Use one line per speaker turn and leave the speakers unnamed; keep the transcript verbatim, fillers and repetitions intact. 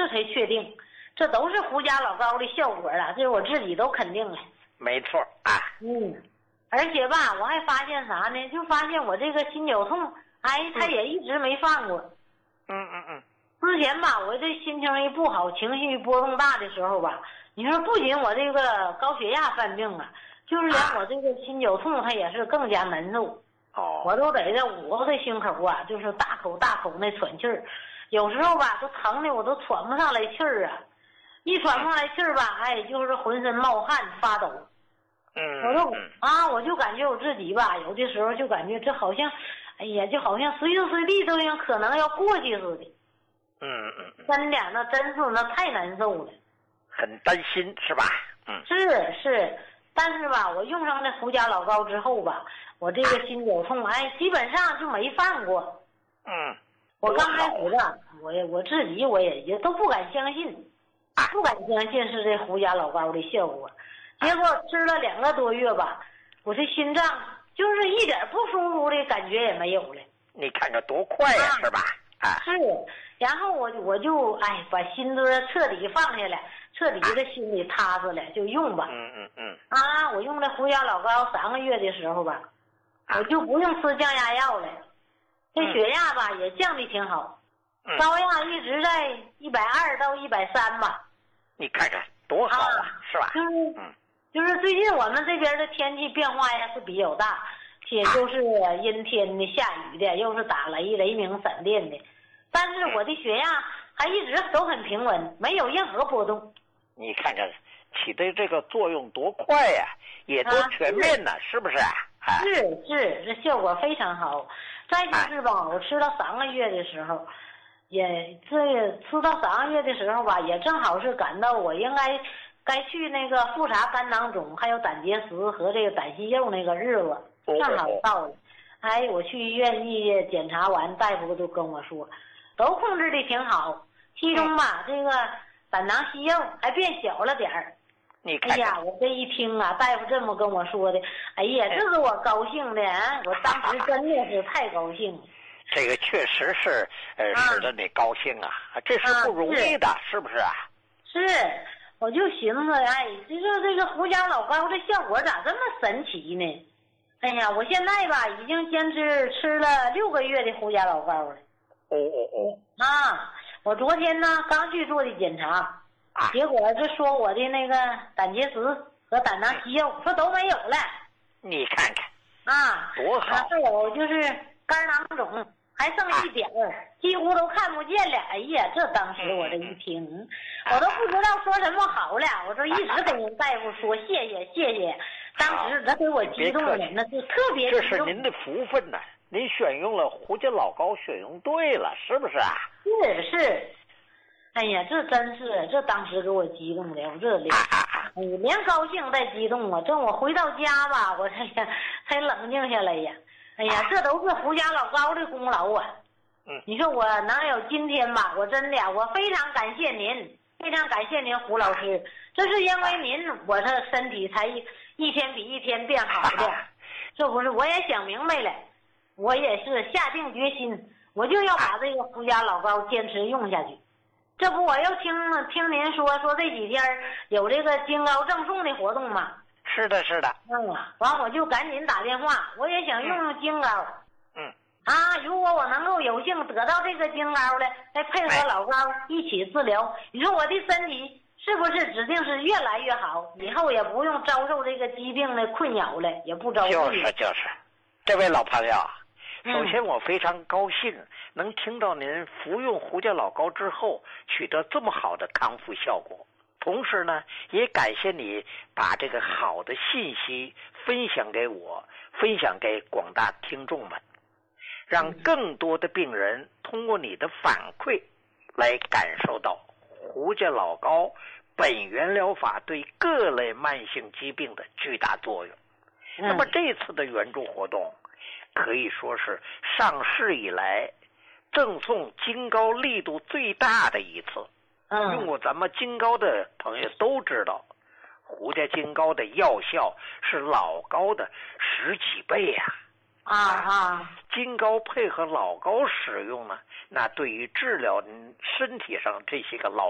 才确定，这都是胡家老高的效果了，这是我自己都肯定了。
没错啊。
嗯，而且吧，我还发现啥呢？就发现我这个心绞痛，哎，它也一直没犯过。
嗯嗯嗯。
之前吧，我这心情一不好，情绪波动大的时候吧，你说不仅我这个高血压犯病了，就是连我这个心绞痛，它也是更加难受。
哦。
我都得这捂着这心口啊，就是大口大口那喘气儿，有时候吧，都疼的我都喘不上来气儿啊，一喘不上来气儿吧，哎，就是浑身冒汗发抖。
嗯。
我都啊，我就感觉我自己吧，有的时候就感觉这好像，哎呀，就好像随时随地都有可能要过去似的。
嗯嗯嗯。
真的，那真是那太难受了。
很担心是吧？嗯。
是是，但是吧，我用上这胡家老高之后吧，我这个心绞痛，哎，基本上就没犯过。
嗯。
我刚开始吧，我也我自己我也也都不敢相信，不敢相信是这胡家老高的效果。结果吃了两个多月吧，我这心脏就是一点不舒服的感觉也没有了。
你看着多快呀，
啊、
是吧？啊。
是，然后我我就哎把心都彻底放下来，彻底的心里踏实了，就用吧。
嗯嗯嗯。
啊，我用这胡家老高三个月的时候吧，我就不用吃降压药了，这血压吧也降的挺好，高压一直在一百二到一百三吧。
你看看多好啊，是吧？
就是
嗯。
就是最近我们这边的天气变化呀是比较大，且就是阴天的、下雨的，又是打雷、雷鸣、闪电的，但是我的血压还一直都很平稳，没有任何波动。
你看看起的这个作用多快呀，也多全面呢，是不是啊？
是是，这效果非常好。再就是吧，我吃到三个月的时候，也这吃到三个月的时候吧，也正好是赶到我应该该去那个复查肝囊肿，还有胆结石和这个胆息肉那个日子，正好到了。哎，我去医院一检查完，大夫都跟我说，都控制的挺好，其中吧，这个胆囊息肉还变小了点儿。
你看看，
哎呀，我这一听啊，大夫这么跟我说的，哎呀，这是我高兴的，啊，我当时真的是太高兴了。
这个确实是，呃，使得你高兴啊，啊这是不容易的，啊，是, 是不是啊？
是，我就寻思，哎，这个这个胡家老高这效果咋这么神奇呢？哎呀，我现在吧已经坚持吃了六个月的胡家老高了。
哦哦哦。
啊，我昨天呢刚去做的检查。结果就说我的那个胆结石和胆囊息肉说都没有了，
你看看
啊，
多好！
还有就是肝囊肿还剩一点儿，啊，几乎都看不见了。哎呀，这当时我这一听，嗯、我都不知道说什么好了，我就一直跟人大夫说谢谢谢谢。当时他给我激动的，那是特别激动。
这是您的福分呐，啊，您选用了胡家老高，选用对了，是不是啊？
是是。哎呀，这真是，这当时给我激动的，我这连，哎，连高兴带激动啊！这我回到家吧，我才才冷静下来呀。哎呀，这都是胡家老高的功劳啊！
嗯，
你说我能有今天吧？我真的，我非常感谢您，非常感谢您胡老师。这是因为您，我这身体才一天比一天变好的。这不是，我也想明白了，我也是下定决心，我就要把这个胡家老高坚持用下去。这不，我又听听您说说这几天有这个金高赠送的活动嘛？
是的，是的。
嗯，完我就赶紧打电话，我也想用用金高。
嗯。
啊，如果我能够有幸得到这个金高了，再配合老高一起治疗，你说我的身体是不是指定是越来越好？以后也不用遭受这个疾病的困扰了，也不遭罪。
就是就是，这位老朋友。首先我非常高兴能听到您服用胡家老高之后取得这么好的康复效果，同时呢也感谢你把这个好的信息分享给我，分享给广大听众们，让更多的病人通过你的反馈来感受到胡家老高本源疗法对各类慢性疾病的巨大作用。那么这次的援助活动可以说是上市以来赠送金高力度最大的一次。嗯，用过咱们金高的朋友都知道，胡家金高的药效是老高的十几倍呀！
啊啊！
金高配合老高使用呢，那对于治疗身体上这些个老